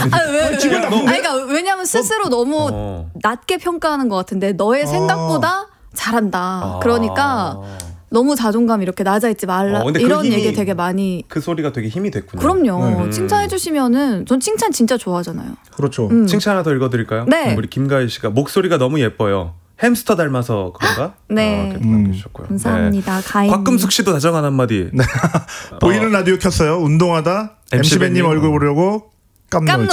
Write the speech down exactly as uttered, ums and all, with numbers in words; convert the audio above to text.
아, 왜? 지금 왜? 너무- 아니, 그러니까 왜냐면 스스로 너무 어. 낮게 평가하는 것 같은데 너의 생각보다 잘한다. 아. 그러니까 너무 자존감 이렇게 낮아 있지 말라. 어, 근데 그 이런 힘이- 얘기 되게 많이. 그 소리가 되게 힘이 됐군요. 그럼요. 네. 칭찬해 주시면은 전 칭찬 진짜 좋아하잖아요. 그렇죠. 음. 칭찬 하나 더 읽어드릴까요? 네. 우리 김가희 씨가 목소리가 너무 예뻐요. 햄스터 닮아서 그런가? 네. 아, 이렇게 남겨주셨고요. 감사합니다. 네. 가인. 곽금숙 씨도 다정한 한마디. 보이는 라디오 켰어요. 운동하다 엠씨 밴님 밴님. 얼굴 보려고 깜놀.